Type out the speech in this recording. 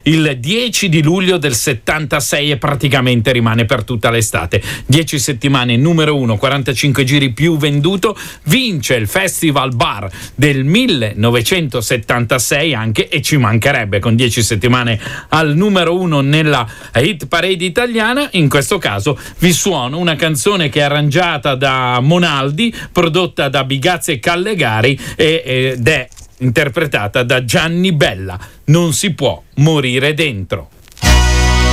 il 10 di luglio del 76 e praticamente rimane per tutta l'estate. 10 settimane, numero 1, 45 giri più venduto, vince il Festival Bar del 1976 anche, e ci mancherebbe, con 10 settimane al numero 1 nella hit parade italiana. In questo caso vi suono una canzone che è arrangiata da Monaldi, prodotta da Bigazzi e Callegari ed è interpretata da Gianni Bella. Non si può morire dentro.